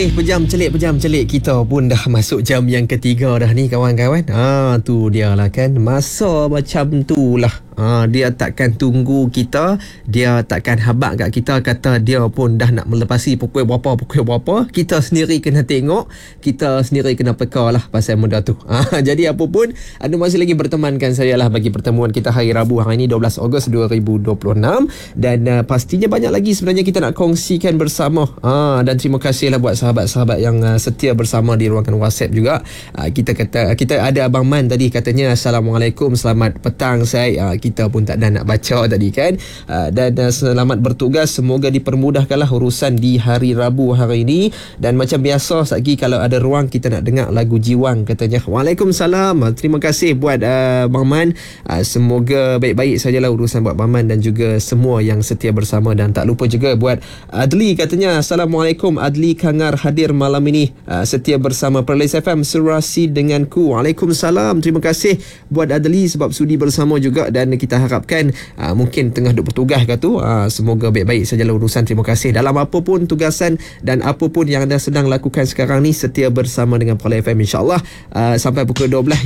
Okey, pejam celik kita pun dah masuk jam yang ketiga dah ni kawan-kawan. Tu dia lah kan. Masa macam tu lah. Dia takkan tunggu kita, dia takkan habaq kat kita kata dia pun dah nak melepasi pukul berapa. Kita sendiri kena tengok, kita sendiri kena peka lah pasal benda tu. Jadi apa pun, anda masih lagi bertemankan saya lah bagi pertemuan kita hari Rabu hari ini 12 Ogos 2026 dan pastinya banyak lagi sebenarnya kita nak kongsikan bersama. Dan terima kasih lah buat sahabat-sahabat yang setia bersama di ruangan WhatsApp juga. Kita ada Abang Man tadi katanya Assalamualaikum, selamat petang saya. Kita pun tak ada nak baca tadi kan. Dan selamat bertugas, semoga dipermudahkanlah urusan di hari Rabu hari ini. Dan macam biasa lagi kalau ada ruang kita nak dengar lagu Jiwang katanya. Waalaikumsalam. Terima kasih buat Bang Man. Semoga baik-baik sajalah urusan buat Bang Man dan juga semua yang setia bersama. Dan tak lupa juga buat Adli katanya Assalamualaikum, Adli Kangar hadir malam ini setia bersama Perlis FM Surasi denganku. Waalaikumsalam. Terima kasih buat Adli sebab sudi bersama juga dan kita harapkan mungkin tengah duk bertugas ke tu, semoga baik-baik sajalah urusan. Terima kasih dalam apa pun tugasan dan apa pun yang anda sedang lakukan sekarang ni, setia bersama dengan Perlis FM insya-Allah sampai pukul 12